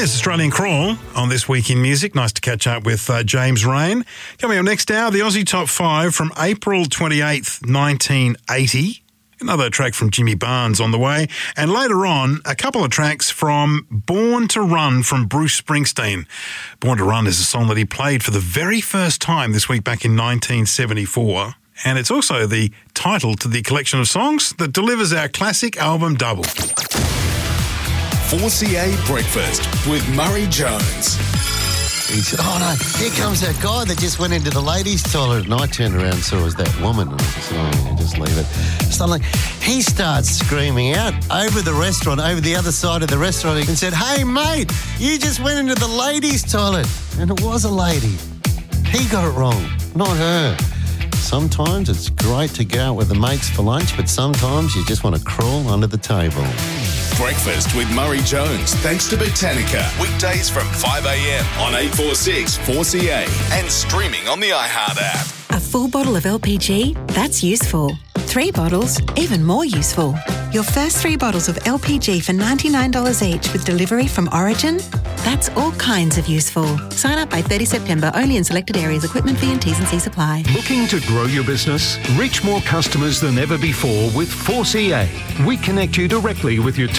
There's Australian Crawl on This Week in Music. Nice to catch up with James Rain. Coming up next hour, the Aussie Top 5 from April 28th, 1980. Another track from Jimmy Barnes on the way. And later on, a couple of tracks from Born to Run from Bruce Springsteen. Born to Run is a song that he played for the very first time this week back in 1974. And it's also the title to the collection of songs that delivers our classic album double. 4CA Breakfast with Murray Jones. He said, oh no, here comes that guy that just went into the ladies' toilet. And I turned around and saw it was that woman. And I said, oh, yeah, just leave it. So like, he starts screaming out over the restaurant, over the other side of the restaurant, and said, hey mate, you just went into the ladies' toilet. And it was a lady. He got it wrong, not her. Sometimes it's great to go out with the mates for lunch, but sometimes you just want to crawl under the table. Breakfast with Murray Jones, thanks to Botanica. Weekdays from 5 a.m. on 846 4CA and streaming on the iHeart app. A full bottle of LPG? That's useful. 3 bottles? Even more useful. Your first 3 bottles of LPG for $99 each with delivery from Origin? That's all kinds of useful. Sign up by 30 September, only in selected areas. Equipment fee and T's and C's apply. Looking to grow your business? Reach more customers than ever before with 4CA. We connect you directly with your